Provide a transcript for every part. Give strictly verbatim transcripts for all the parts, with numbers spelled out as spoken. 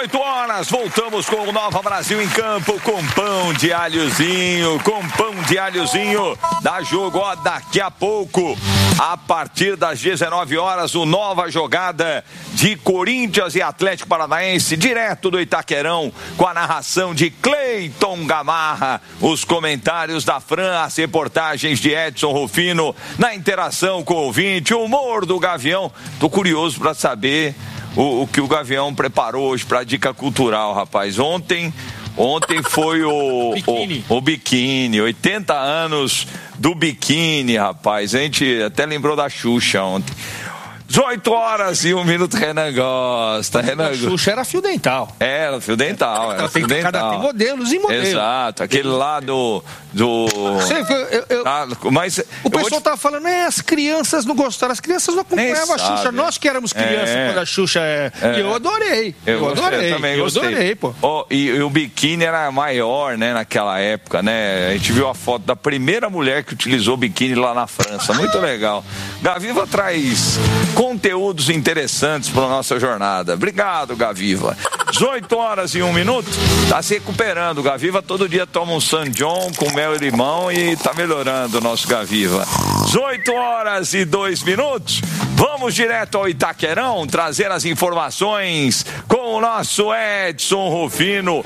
dezoito horas, voltamos com o Nova Brasil em campo, com pão de alhozinho, com pão de alhozinho, dá jogo, ó, daqui a pouco, a partir das dezenove horas, o Nova Jogada de Corinthians e Atlético Paranaense, direto do Itaquerão, com a narração de Cleiton Gamarra, os comentários da Fran, as reportagens de Edson Rufino, na interação com o ouvinte, o humor do Gavião. Tô curioso para saber O, o que o Gavião preparou hoje para a dica cultural, rapaz. Ontem, ontem foi o biquíni. O, o biquíni, oitenta anos do biquíni, rapaz. A gente até lembrou da Xuxa ontem. dezoito horas e um minuto, Renan gosta. Renan... A Xuxa era fio dental. Era fio dental. Era fio dental. Cada tem modelos e modelos. Exato, aquele lá do... do... Sei, eu, eu, ah, mas o pessoal tava te... falando, é, as crianças não gostaram, as crianças não acompanhavam a Xuxa. Nós que éramos crianças é. quando a Xuxa é... é. E eu adorei. Eu, eu adorei. Eu também eu gostei. adorei, pô. Oh, e, e o biquíni era maior, né, naquela época, né? A gente viu a foto da primeira mulher que utilizou biquíni lá na França. Muito legal. Gaviva traz conteúdos interessantes para a nossa jornada. Obrigado, Gaviva. dezoito horas e um minuto, tá se recuperando. Gaviva todo dia toma um San John com mel e limão e tá melhorando o nosso Gaviva. dezoito horas e dois minutos. Vamos direto ao Itaquerão trazer as informações com o nosso Edson Rufino,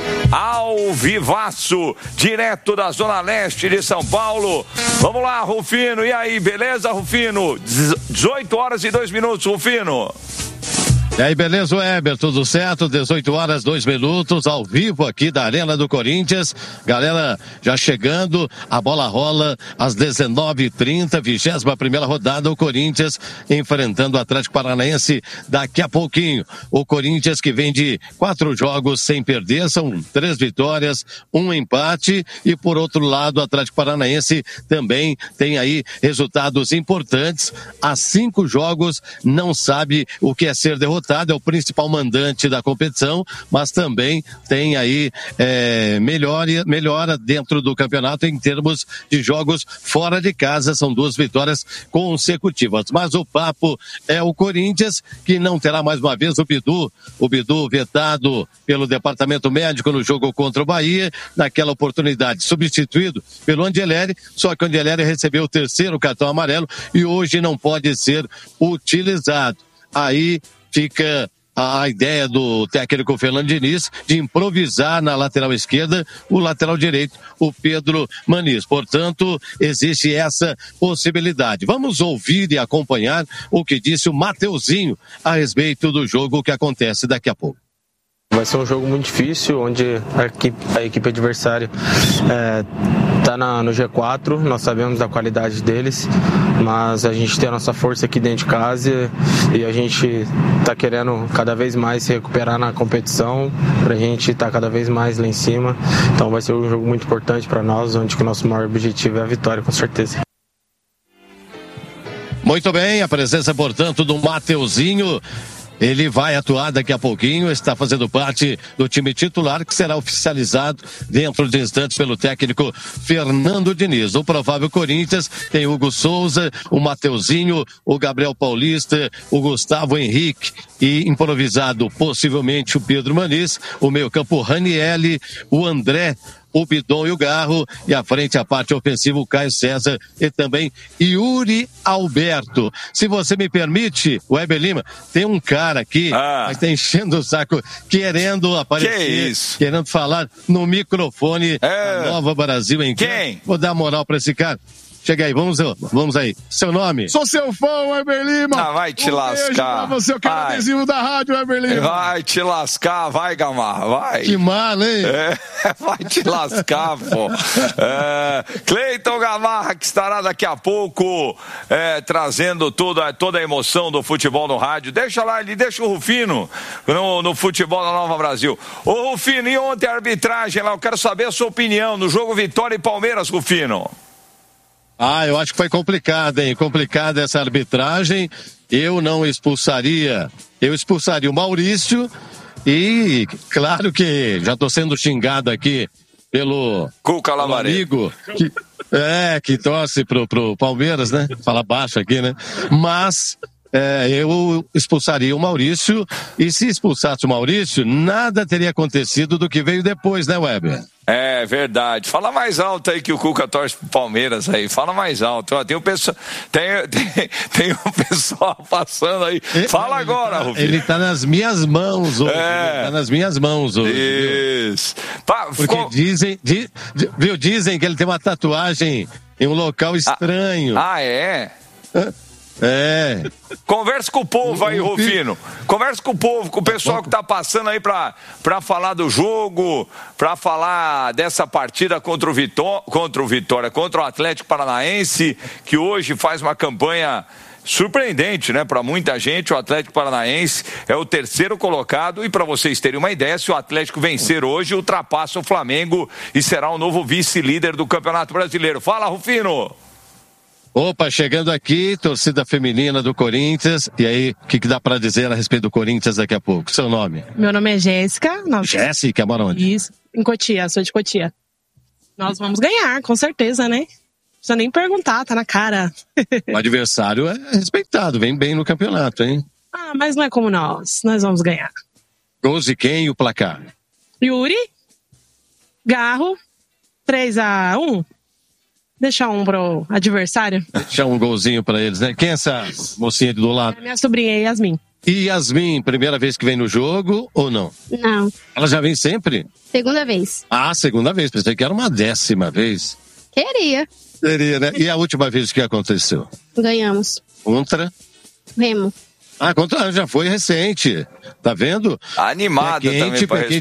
ao vivaço, direto da Zona Leste de São Paulo. Vamos lá, Rufino. E aí, beleza, Rufino? dezoito horas e dois minutos, Rufino. E aí, beleza, Weber? Tudo certo? dezoito horas, dois minutos, ao vivo aqui da Arena do Corinthians. Galera, já chegando, a bola rola às dezenove e trinta, vigésima primeira rodada, o Corinthians enfrentando o Atlético Paranaense daqui a pouquinho. O Corinthians que vem de quatro jogos sem perder, são três vitórias, um empate, e por outro lado, o Atlético Paranaense também tem aí resultados importantes. Há cinco jogos, não sabe o que é ser derrotado. É o principal mandante da competição, mas também tem aí é, melhora, melhora dentro do campeonato em termos de jogos fora de casa. São duas vitórias consecutivas. Mas o papo é o Corinthians, que não terá mais uma vez o Bidu, o Bidu vetado pelo departamento médico no jogo contra o Bahia, naquela oportunidade substituído pelo Angeleri, só que o Angeleri recebeu o terceiro cartão amarelo e hoje não pode ser utilizado. Aí fica a ideia do técnico Fernando Diniz de improvisar na lateral esquerda o lateral direito, o Pedro Maniz. Portanto, existe essa possibilidade. Vamos ouvir e acompanhar o que disse o Mateuzinho a respeito do jogo que acontece daqui a pouco. Vai ser um jogo muito difícil, onde a equipe, a equipe adversária está é, no G quatro, nós sabemos da qualidade deles, mas a gente tem a nossa força aqui dentro de casa e, e a gente está querendo cada vez mais se recuperar na competição, para a gente estar tá cada vez mais lá em cima. Então vai ser um jogo muito importante para nós, onde o nosso maior objetivo é a vitória, com certeza. Muito bem, a presença, portanto, do Mateuzinho. Ele vai atuar daqui a pouquinho, está fazendo parte do time titular, que será oficializado dentro de instantes pelo técnico Fernando Diniz. O provável Corinthians tem o Hugo Souza, o Mateuzinho, o Gabriel Paulista, o Gustavo Henrique e improvisado possivelmente o Pedro Maniz, o meio-campo Ranielli, o André, o Bidon e o Garro, e à frente a parte ofensiva o Caio César e também Yuri Alberto. Se você me permite, Weber Lima, tem um cara aqui, ah. mas tá enchendo o saco, querendo aparecer, que isso? Querendo falar no microfone é. Nova Brasil em quem? Vou dar moral pra esse cara. Chega aí, vamos, vamos aí. Seu nome? Sou seu fã, Weber Lima. Ah, vai te um lascar. Beijo pra você, eu quero vai. adesivo da rádio, Weber Lima. Vai te lascar, vai, Gamarra, vai. Que mal, hein? É, vai te lascar, pô. É, Cleiton Gamarra, que estará daqui a pouco é, trazendo toda, toda a emoção do futebol no rádio. Deixa lá, ele deixa o Rufino no, no futebol da Nova Brasil. Ô, Rufino, e ontem a arbitragem lá? Eu quero saber a sua opinião no jogo Vitória e Palmeiras, Rufino. Ah, eu acho que foi complicado, hein? Complicada essa arbitragem. Eu não expulsaria. Eu expulsaria o Maurício e, claro que já estou sendo xingado aqui pelo, Cuca pelo amigo que, é, que torce pro, pro Palmeiras, né? Fala baixo aqui, né? Mas É, eu expulsaria o Maurício, e se expulsasse o Maurício, nada teria acontecido do que veio depois, né, Weber? É verdade. Fala mais alto aí que o Cuca torce pro Palmeiras aí. Fala mais alto. Ó, tem, um pessoal, tem, tem, tem um pessoal passando aí. Fala ele agora, tá, Rufino. Ele tá nas minhas mãos hoje. É. Ele tá nas minhas mãos hoje. Isso. Pá, Porque ficou... dizem, di, di, viu, dizem que ele tem uma tatuagem em um local estranho. Ah, ah é? É. Conversa com o povo aí, Rufino. Conversa com o povo, com o pessoal que tá passando aí pra, pra falar do jogo, pra falar dessa partida contra o, Vitó- contra o Vitória, contra o Atlético Paranaense, que hoje faz uma campanha surpreendente, né? Para muita gente, o Atlético Paranaense é o terceiro colocado, e para vocês terem uma ideia, se o Atlético vencer hoje, ultrapassa o Flamengo e será o novo vice-líder do Campeonato Brasileiro. Fala, Rufino! Opa, chegando aqui, torcida feminina do Corinthians. E aí, o que, que dá pra dizer a respeito do Corinthians daqui a pouco? Seu nome? Meu nome é Jéssica. Nós... Jéssica, mora onde? Isso, em Cotia, sou de Cotia. Nós vamos ganhar, com certeza, né? Não precisa nem perguntar, tá na cara. O adversário é respeitado, vem bem no campeonato, hein? Ah, mas não é como nós, nós vamos ganhar. Gols de quem e o placar? Yuri, Garro, três a um. Deixar um pro adversário. Deixar um golzinho pra eles, né? Quem é essa mocinha do lado? É minha sobrinha, Yasmin. E Yasmin, primeira vez que vem no jogo ou não? Não. Ela já vem sempre? Segunda vez. Ah, segunda vez. Pensei que era uma décima vez. Queria. Queria, né? E a última vez que aconteceu? Ganhamos. Contra? Remo. Ah, contra já foi recente. Tá vendo? Animada é quente, também pra